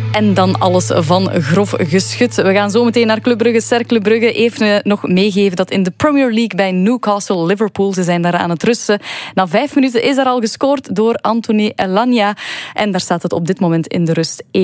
En dan alles van grof geschut. We gaan zo meteen naar Club Brugge, Cercle Brugge. Even nog meegeven dat in de Premier League bij Newcastle Liverpool, ze zijn daar aan het rusten. Na 5 minuten is er al gescoord door Anthony Elanga. En daar staat het op dit moment in de rust 1-0.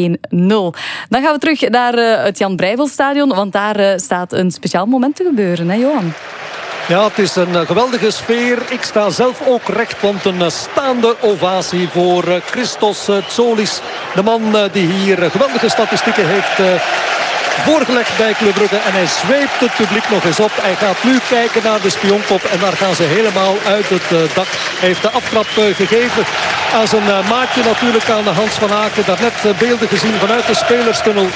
Dan gaan we terug naar het Jan Breivels-stadion, want daar staat een speciaal moment te gebeuren, hè Johan? Ja, het is een geweldige sfeer. Ik sta zelf ook recht, want een staande ovatie voor Christos Tzolis. De man die hier geweldige statistieken heeft voorgelegd bij Club Brugge. En hij zweept het publiek nog eens op. Hij gaat nu kijken naar de spionkop. En daar gaan ze helemaal uit het dak. Hij heeft de aftrap gegeven aan zijn maatje natuurlijk, aan Hans van Aken. Daarnet beelden gezien vanuit de spelerstunnel.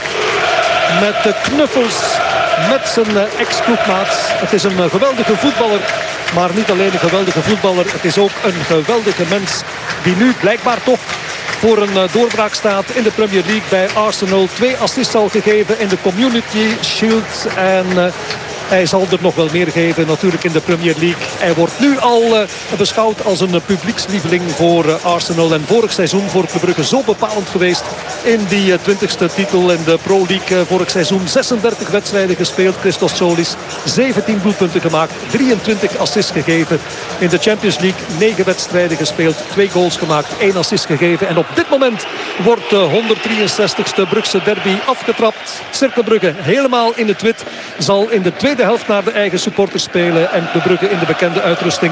Met de knuffels met zijn ex-ploegmaat. Het is een geweldige voetballer. Maar niet alleen een geweldige voetballer. Het is ook een geweldige mens. Die nu blijkbaar toch voor een doorbraak staat in de Premier League bij Arsenal. 2 assists al gegeven in de Community Shield. En hij zal er nog wel meer geven natuurlijk in de Premier League. Hij wordt nu al beschouwd als een publiekslieveling voor Arsenal. En vorig seizoen voor Club Brugge zo bepalend geweest in die 20e titel in de Pro League. Vorig seizoen 36 wedstrijden gespeeld. Christos Tzolis 17 doelpunten gemaakt. 23 assists gegeven. In de Champions League 9 wedstrijden gespeeld. 2 goals gemaakt. 1 assist gegeven. En op dit moment wordt de 163ste Brugse derby afgetrapt. Cercle Brugge helemaal in het wit. Zal in de tweede helft naar de eigen supporters spelen. En Club Brugge in de bekende uitrusting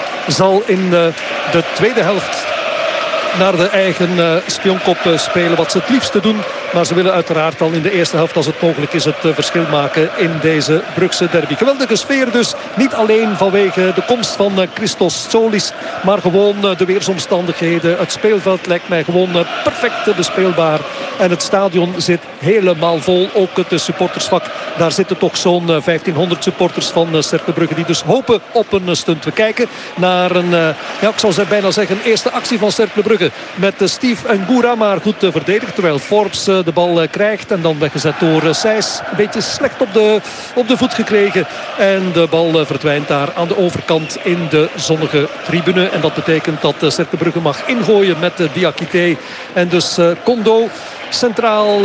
zal in de tweede helft naar de eigen spionkop spelen. Wat ze het liefste doen. Maar ze willen uiteraard al in de eerste helft, als het mogelijk is, het verschil maken in deze Brugse derby. Geweldige sfeer dus. Niet alleen vanwege de komst van Christos Tzolis. Maar gewoon de weersomstandigheden. Het speelveld lijkt mij gewoon perfect bespeelbaar. En het stadion zit helemaal vol. Ook het supportersvak. Daar zitten toch zo'n 1500 supporters van Cercle Brugge. Die dus hopen op een stunt. We kijken naar een, ja, ik zou bijna zeggen, eerste actie van Cercle Brugge. Met Steve Ngura, maar goed verdedigd. Terwijl Forbes de bal krijgt. En dan weggezet door Sijs. Een beetje slecht op de voet gekregen. En de bal verdwijnt daar aan de overkant in de zonnige tribune. En dat betekent dat Cercle Brugge mag ingooien met Diakité. En dus Kondo centraal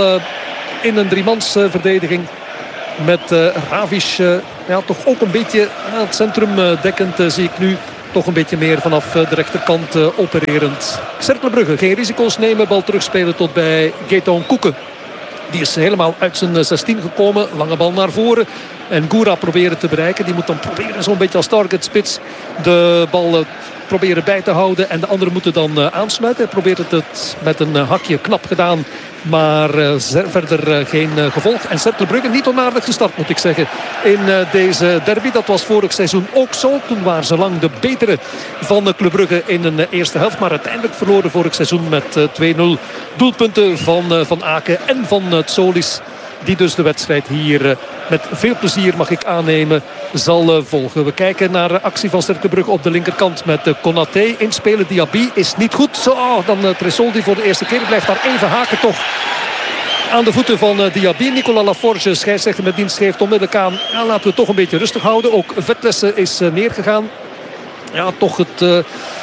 in een driemansverdediging. Met Ravish ja, toch ook een beetje aan het centrum dekkend zie ik nu. Toch een beetje meer vanaf de rechterkant opererend. Cercle Brugge, geen risico's nemen. Bal terugspelen tot bij Gaëtan Koeken. Die is helemaal uit zijn 16 gekomen. Lange bal naar voren. En Goura proberen te bereiken. Die moet dan proberen zo'n beetje als target spits de bal proberen bij te houden. En de anderen moeten dan aansluiten. Hij probeert het met een hakje knap gedaan. Maar verder geen gevolg. En Cercle Brugge niet onaardig gestart, moet ik zeggen, in deze derby. Dat was vorig seizoen ook zo. Toen waren ze lang de betere van Club Brugge in een eerste helft. Maar uiteindelijk verloren vorig seizoen met 2-0. Doelpunten van Aken en van Tzolis. Die dus de wedstrijd hier met veel plezier, mag ik aannemen, zal volgen. We kijken naar de actie van Cercle Brugge op de linkerkant met Konaté. Inspelen Diaby is niet goed. Zo, dan Tresoldi voor de eerste keer. Blijft daar even haken toch aan de voeten van Diaby. Nicolas Laforge, scheidsrechter met dienst, geeft onmiddellijk aan. Ja, laten we het toch een beetje rustig houden. Ook Vetlesse is neergegaan. Ja, toch het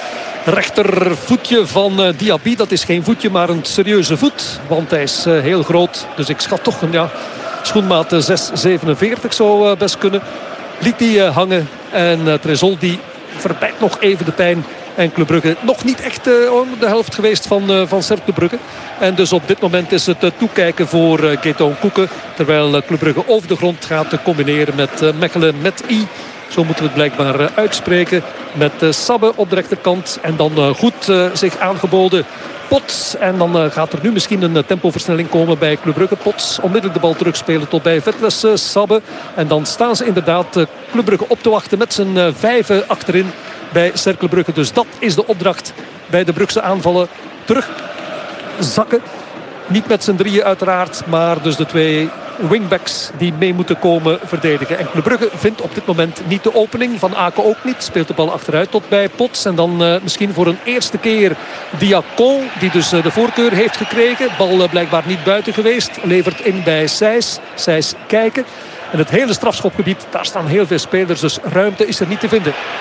rechtervoetje van Diaby. Dat is geen voetje, maar een serieuze voet. Want hij is heel groot. Dus ik schat toch een schoenmaat 6,47 zou best kunnen. Liet die hangen. En Tresoldi verbijt nog even de pijn. En Club Brugge nog niet echt de helft geweest van Cercle Brugge. En dus op dit moment is het toekijken voor Gaëtan Koeken. Terwijl Club Brugge over de grond gaat combineren met Mechelen met I. Zo moeten we het blijkbaar uitspreken. Met Sabbe op de rechterkant. En dan goed zich aangeboden Pots. En dan gaat er nu misschien een tempoversnelling komen bij Club Brugge. Pots onmiddellijk de bal terugspelen tot bij Vetlesse, Sabbe. En dan staan ze inderdaad Club Brugge op te wachten met zijn 5 achterin bij Cercle Brugge. Dus dat is de opdracht bij de Brugse aanvallen. Terugzakken. Niet met z'n drieën uiteraard, maar dus de 2 wingbacks die mee moeten komen verdedigen. En Club Brugge vindt op dit moment niet de opening. Van Aken ook niet. Speelt de bal achteruit tot bij Pots. En dan misschien voor een eerste keer Diacon, die dus de voorkeur heeft gekregen. Bal blijkbaar niet buiten geweest. Levert in bij Sijs. Sijs kijken. En het hele strafschopgebied, daar staan heel veel spelers. Dus ruimte is er niet te vinden.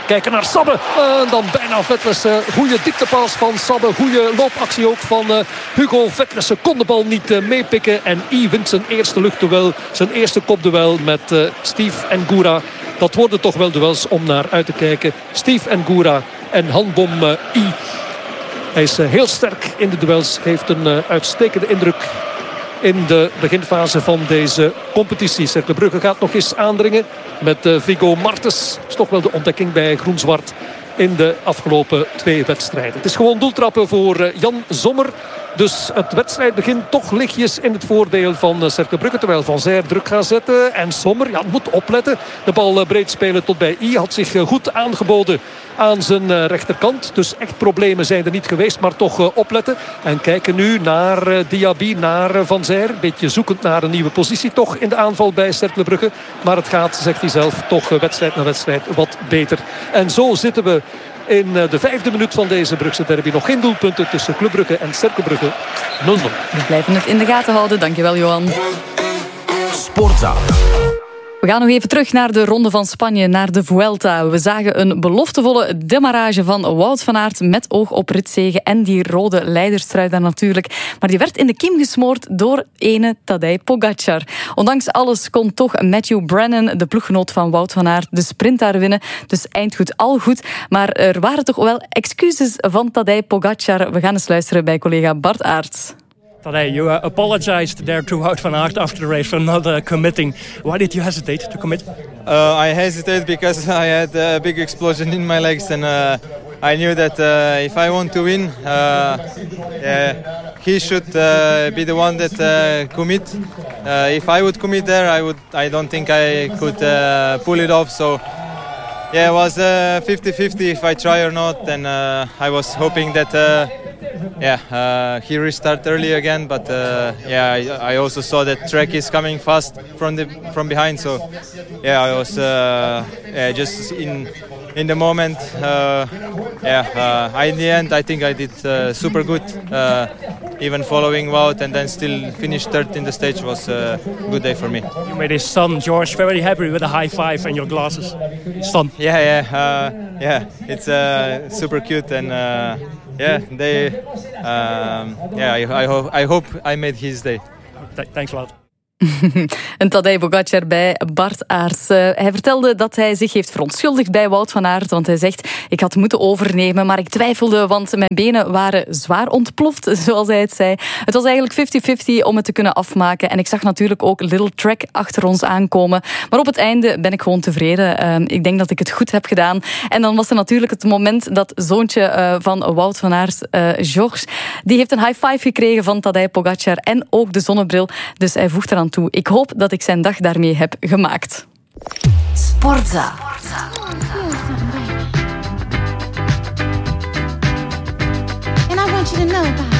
Kijken naar Sabbe. Dan bijna Vetlessen. Goede dieptepaas van Sabbe. Goede loopactie ook van Hugo Vetlessen. Kon de bal niet meepikken. En I wint zijn eerste luchtduel. Zijn eerste kopduel met Steve Ngura. Dat worden toch wel duels om naar uit te kijken. Steve Ngura en Hanbom I. Hij is heel sterk in de duels. Heeft een uitstekende indruk in de beginfase van deze competitie. Cercle Brugge gaat nog eens aandringen met Viggo Martens. Dat is toch wel de ontdekking bij Groen-Zwart in de afgelopen 2 wedstrijden. Het is gewoon doeltrappen voor Jan Sommer. Dus het wedstrijd begint toch lichtjes in het voordeel van Cercle Brugge. Terwijl Van Zijr druk gaat zetten. En Sommer moet opletten. De bal breed spelen tot bij I. Had zich goed aangeboden aan zijn rechterkant. Dus echt problemen zijn er niet geweest. Maar toch opletten. En kijken nu naar Diaby, naar Van Zijr. Beetje zoekend naar een nieuwe positie toch in de aanval bij Cercle Brugge. Maar het gaat, zegt hij zelf, toch wedstrijd na wedstrijd wat beter. En zo zitten we in de 5e minuut van deze Brugse derby. Nog geen doelpunten tussen Club Brugge en Cercle Brugge. 0-0. We blijven het in de gaten houden. Dankjewel, Johan. Sportza. We gaan nog even terug naar de Ronde van Spanje, naar de Vuelta. We zagen een beloftevolle demarrage van Wout van Aert met oog op ritzege en die rode leiderstrui daar natuurlijk. Maar die werd in de kiem gesmoord door ene Tadej Pogacar. Ondanks alles kon toch Matthew Brennan, de ploeggenoot van Wout van Aert, de sprint daar winnen. Dus eindgoed al goed. Maar er waren toch wel excuses van Tadej Pogacar. We gaan eens luisteren bij collega Bart Aerts. Tadej, you apologized there to Wout van Aert after the race for not committing. Why did you hesitate to commit? I hesitated because I had a big explosion in my legs and I knew that if I want to win, he should be the one that commit. If I would commit there, I don't think I could pull it off. So yeah, it was 50-50 if I try or not, and I was hoping that he restart early again. But I also saw that Trek is coming fast from behind. So yeah, I was just in the moment. In the end, I think I did super good. Even following Wout and then still finish third in the stage was a good day for me. You made his son George very happy with a high five and your glasses. Son. It's super cute and I hope I made his day. Thanks a lot. Een Tadej Pogacar bij Bart Aerts. Hij vertelde dat hij zich heeft verontschuldigd bij Wout van Aert. Want hij zegt, ik had moeten overnemen, maar ik twijfelde, want mijn benen waren zwaar ontploft, zoals hij het zei. Het was eigenlijk 50-50 om het te kunnen afmaken. En ik zag natuurlijk ook Little Trek achter ons aankomen. Maar op het einde ben ik gewoon tevreden. Ik denk dat ik het goed heb gedaan. En dan was er natuurlijk het moment dat zoontje van Wout van Aert, George, die heeft een high five gekregen van Tadej Pogacar en ook de zonnebril. Dus hij voegt eraan toe. Ik hoop dat ik zijn dag daarmee heb gemaakt. Sportza. And I want you to know about